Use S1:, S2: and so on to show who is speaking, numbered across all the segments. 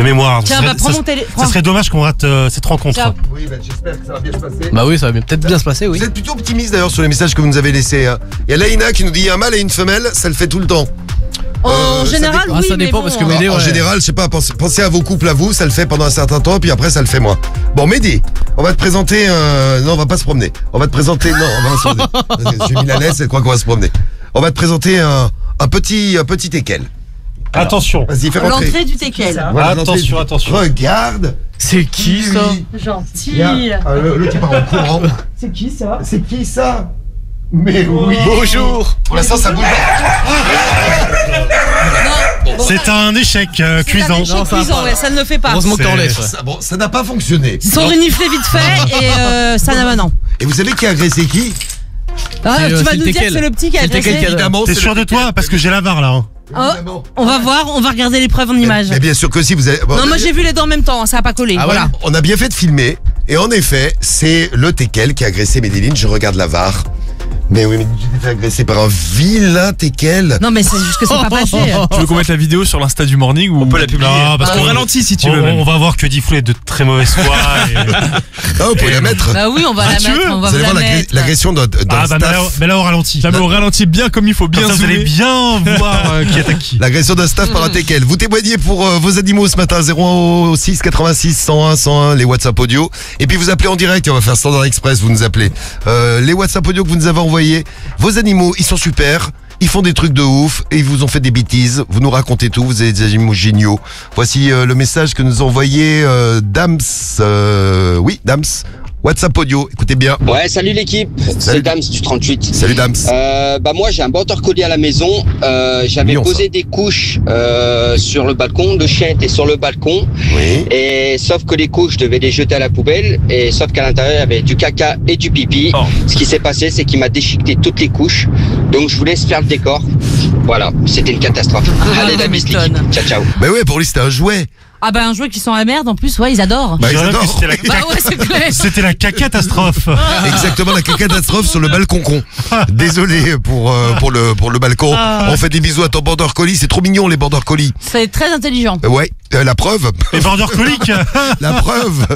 S1: mémoire.
S2: Tiens, prends mon téléphone.
S1: Ça serait dommage qu'on rate cette rencontre.
S2: Tiens.
S3: Oui, j'espère que ça va bien se passer.
S4: Bah oui, ça va peut-être bien se passer, oui.
S3: Vous êtes plutôt optimiste d'ailleurs sur les messages que vous nous avez laissés. Hein. Il y a Laïna qui nous dit un mâle et une femelle, ça le fait tout le temps.
S2: En général,
S3: ça
S2: oui,
S4: ça dépend
S2: mais
S4: parce
S2: bon,
S4: que Médé,
S3: En général, je sais pas, pensez à vos couples à vous, ça le fait pendant un certain temps, puis après ça le fait moins. Bon, Mehdi, on va te présenter non, on va pas se promener. On va te présenter, non, on va se promener. J'ai mis la laisse, elle croit qu'on va se promener. On va te présenter un petit teckel.
S1: Attention.
S3: Vas-y, fais rentrer.
S2: L'entrée du teckel.
S3: Voilà,
S1: Attention, attention.
S3: Regarde.
S4: C'est qui ça?
S2: Gentil.
S3: Le type en courant.
S2: C'est qui ça?
S3: C'est qui ça? Mais oui.
S4: Bonjour.
S3: Pour l'instant, ça bouge.
S1: C'est un échec cuisant.
S4: Non, ça va
S2: Cuisant,
S4: pas.
S2: ouais, ça ne le fait pas.
S4: Heureusement que t'en laisses.
S3: Bon, ça n'a pas fonctionné.
S2: Ils sont reniflés vite fait et ça n'a pas non.
S3: Et vous savez qui a agressé qui?
S2: Ah,
S4: C'est,
S2: tu vas
S4: c'est
S2: nous
S4: le
S2: dire que
S4: teckel.
S2: c'est le petit qui a
S4: C'est le teckel
S2: agressé.
S4: qui a-
S3: Évidemment,
S1: T'es
S3: c'est
S1: sûr
S3: le-
S1: de toi? Parce que j'ai la VAR là. Hein.
S3: Évidemment.
S2: On va voir, on va regarder l'épreuve en image.
S3: Mais bien sûr que si vous avez. Bon,
S2: Non, moi j'ai vu les deux en même temps, hein, ça a pas collé.
S4: Ah,
S2: Voilà.
S3: On a bien fait de filmer. Et en effet, c'est le teckel qui a agressé Medellin. Je regarde la VAR. Mais oui, mais tu t'es fait agresser par un vilain teckel.
S2: Non, mais c'est juste que c'est pas passé.
S5: Tu veux qu'on mette la vidéo sur l'Insta du Morning ou
S1: On peut la publier. Non, parce
S5: On
S1: qu'on
S5: ralentit si tu veux.
S1: on
S5: même.
S1: va voir que Diffoul est de très mauvaise foi.
S3: Ah, vous pouvez la mettre.
S2: Bah oui, on va la
S1: tu
S2: mettre,
S1: veux
S2: on va
S3: Vous allez
S2: la
S3: voir
S2: mettre.
S3: l'agression d'un
S1: Ah bah
S3: staff.
S1: mais là au ralenti.
S5: Ça met au ralenti bien comme il faut, bien
S1: Comme ça, vous allez
S5: zoomer.
S1: bien voir qui attaque qui.
S3: L'agression d'un staff par un teckel. Vous témoignez pour vos animaux ce matin, 06 86 101 101, les WhatsApp audio. Et puis vous appelez en direct, et on va faire Standard Express, vous nous appelez. Les WhatsApp audio que vous nous avez envoyés, vos animaux, ils sont super. Ils font des trucs de ouf et ils vous ont fait des bêtises. Vous nous racontez tout, vous avez des animaux géniaux. Voici le message que nous a envoyé Dams. Oui, Dams. WhatsApp audio, écoutez bien.
S6: Ouais, salut l'équipe,
S3: Salut.
S6: c'est Dams du 38.
S3: Salut Dams.
S6: Bah moi j'ai un border collie à la maison. J'avais
S3: Mignon,
S6: posé
S3: ça.
S6: des couches sur le balcon. Le chien était sur le balcon.
S3: Oui.
S6: Et sauf que les couches, je devais les jeter à la poubelle. Et sauf qu'à l'intérieur il y avait du caca et du pipi.
S5: Oh.
S6: Ce qui s'est passé, c'est qu'il m'a déchiqueté toutes les couches. Donc je vous laisse faire le décor. Voilà, c'était une catastrophe. Allez la
S2: tu
S6: bis
S2: m'étonnes.
S6: l'équipe. Ciao ciao.
S3: Mais ouais, pour lui c'était un jouet.
S2: Ah bah un jouet qui sent la merde en plus, ouais, ils adorent.
S3: Bah, ils
S1: Je dirais que
S3: adorent.
S1: c'était la
S2: Bah ouais, c'est clair.
S1: C'était la catastrophe.
S3: Exactement, la catastrophe sur le balcon. Désolé pour le balcon. On fait des bisous à ton border collie, c'est trop mignon les border collie.
S2: C'est très intelligent.
S3: Ouais, la preuve.
S1: Les border coliques.
S3: La preuve.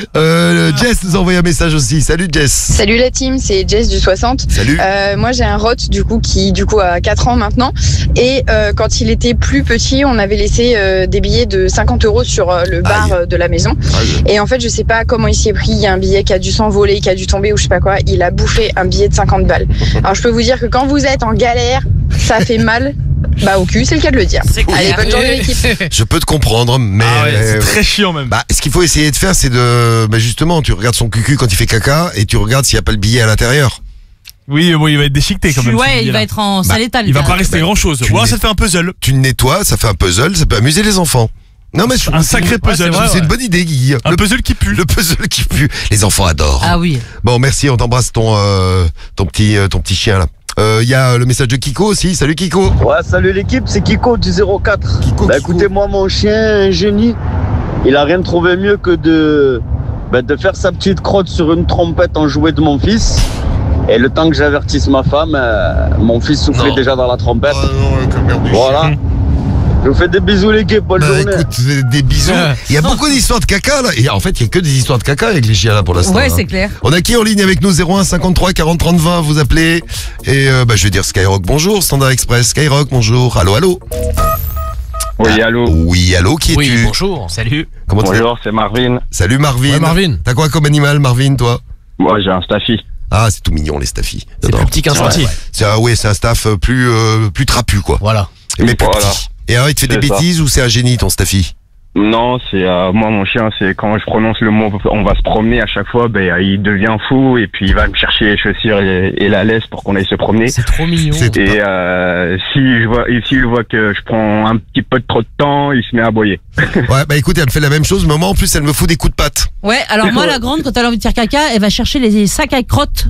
S3: Jess nous a envoyé un message aussi. Salut Jess.
S7: Salut la team, c'est Jess du 60.
S3: Salut.
S7: Moi j'ai un rot qui a 4 ans maintenant et quand il était plus petit on avait laissé des billets de 50 € sur le bar de la maison et en fait je sais pas comment il s'y est pris, il y a un billet qui a dû s'envoler, qui a dû tomber ou je sais pas quoi, il a bouffé un billet de 50 balles. Alors je peux vous dire que quand vous êtes en galère ça fait mal au cul, c'est le cas de le dire. Allez, bonne journée l'équipe.
S3: Je peux te comprendre, mais
S5: Ah ouais, c'est très chiant même.
S3: ce qu'il faut essayer de faire, c'est de justement, tu regardes son cucu quand il fait caca et tu regardes s'il n'y a pas le billet à l'intérieur.
S5: Oui, bon, il va être déchiqueté quand même. ce
S2: Ouais, il
S5: billet-là.
S2: va être en sale état. le
S5: Il va
S2: gars.
S5: pas rester grand chose.
S3: tu
S5: Ouais,
S3: l'es-
S5: ça te fait un puzzle.
S3: Tu le nettoies, ça fait un puzzle, ça peut amuser les enfants. Non mais
S5: Un sacré puzzle.
S3: c'est
S5: ouais,
S3: une
S5: ouais.
S3: bonne idée, Guy.
S5: Un puzzle qui pue.
S3: Le puzzle qui pue. Les enfants adorent.
S2: Ah oui.
S3: Bon, merci, on t'embrasse ton petit chien là. Il y a le message de Kiko aussi. Salut Kiko.
S8: Ouais, salut l'équipe, c'est Kiko du 04.
S3: Kiko.
S8: Écoutez, moi, mon chien, un génie, il a rien trouvé mieux que de faire sa petite crotte sur une trompette en jouet de mon fils. Et le temps que j'avertisse ma femme, mon fils soufflait
S3: Non.
S8: déjà dans la trompette.
S3: Oh non, que merde du
S8: Voilà.
S3: chien.
S8: Je vous fais des bisous l'équipe, bonne journée.
S3: Écoute, des bisous. Il y a beaucoup d'histoires de caca là. Et en fait, il y a que des histoires de caca avec les chiens là pour l'instant.
S2: Ouais,
S3: hein.
S2: c'est clair.
S3: On a qui en ligne avec nous? 01 53 40 30 20, vous appelez. Et je vais dire Skyrock bonjour, Standard Express, Skyrock bonjour. Allô, allô.
S8: Oui, allô.
S3: Oui, allô, qui
S4: Oui,
S3: es-tu?
S4: bonjour, salut.
S3: Comment tu vas?
S8: Bonjour, c'est Marvin.
S3: Salut Marvin.
S4: Ouais, Marvin.
S3: T'as quoi comme animal Marvin, toi?
S8: Moi, j'ai un staffy.
S3: Ah, c'est tout mignon les staffis.
S4: C'est
S3: J'adore.
S4: plus petit qu'un sorti.
S3: C'est un staff plus trapu quoi.
S4: Voilà.
S3: Mais plus
S8: Voilà.
S3: petit. Et alors il te fait des
S8: C'est ça.
S3: bêtises ou c'est un génie ton staffy?
S8: Non, c'est moi mon chien, c'est quand je prononce le mot on va se promener à chaque fois, il devient fou et puis il va me chercher les chaussures et la laisse pour qu'on aille se promener.
S4: C'est trop mignon.
S3: C'est-
S8: Et s'il voit que je prends un petit peu trop de temps, il se met à aboyer.
S3: Ouais, bah écoute, elle me fait la même chose, mais moi en plus elle me fout des coups de patte.
S2: Ouais, alors moi la grande quand elle a envie de faire caca, elle va chercher les sacs à crottes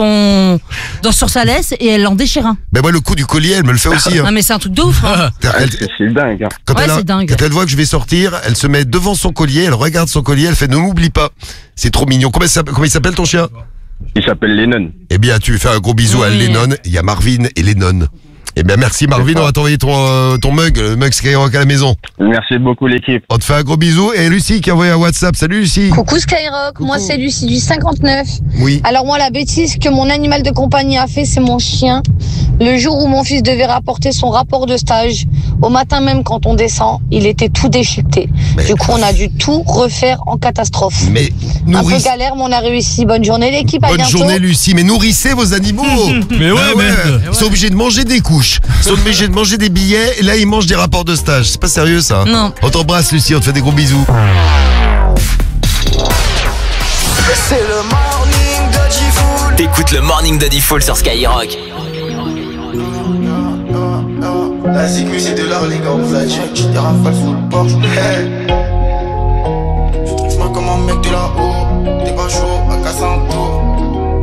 S2: sur sa laisse et elle en déchire un.
S3: Ben moi le coup du collier, elle me le fait aussi. Hein.
S2: Non mais c'est un truc de ouf. Hein.
S8: C'est dingue. Hein.
S3: Quand,
S2: Ouais,
S3: elle
S2: c'est dingue.
S3: quand elle voit que je vais sortir, elle se met devant son collier, elle regarde son collier, elle fait ne m'oublie pas. C'est trop mignon. Comment il s'appelle ton chien?
S8: Il s'appelle Lennon.
S3: Eh bien, tu fais un gros bisou à
S2: Oui.
S3: Lennon. Il y a Marvin et Lennon. Eh bien, merci Marvin, on va t'envoyer ton mug, le mug Skyrock à la maison.
S8: Merci beaucoup l'équipe.
S3: On te fait un gros bisou. Et Lucie qui a envoyé un WhatsApp. Salut Lucie.
S9: Coucou Skyrock, moi c'est Lucie du 59.
S3: Oui.
S9: Alors moi la bêtise que mon animal de compagnie a fait, c'est mon chien. Le jour où mon fils devait rapporter son rapport de stage, au matin même quand on descend, il était tout déchiqueté. Du coup on a dû tout refaire en catastrophe.
S3: Mais
S9: un peu galère mais on a réussi. Bonne journée l'équipe, à
S3: Bonne
S9: bientôt.
S3: journée Lucie, mais nourrissez vos animaux.
S5: Mais ouais,
S3: Ah
S5: merde.
S3: Ils sont obligés de manger des couches, ils sont obligés de manger des billets, et là ils mangent des rapports de stage. C'est pas sérieux ça.
S2: Non.
S3: On t'embrasse Lucie, on te fait des gros bisous.
S10: C'est le morning de Diffoul.
S11: T'écoutes le morning de Diffoul sur Skyrock.
S10: La sécu c'est de l'art les gars, on fly check, des rafales sous le Porsche. Hey. Je trouve comme un mec de là-haut, t'es pas chaud, à casser un